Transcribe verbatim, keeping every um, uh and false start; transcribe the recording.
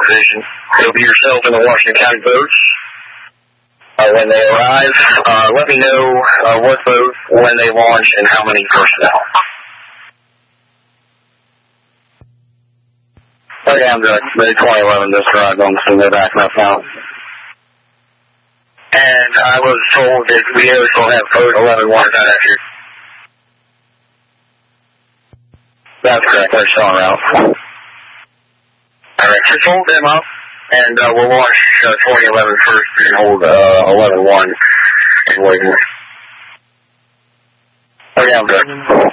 position. You'll be yourself in the Washington County boats. Uh, when they arrive, uh, let me know uh, what boat, when they launch, and how many personnel. Okay, I'm good. The twenty eleven just arrived on the back of my phone. And I was told that we also have boat eleven one, is that accurate? That's correct, they're still en route. Alright, just hold them up, and uh, we'll launch uh, twenty eleven first and hold uh, eleven one and wait. Okay, I'm good.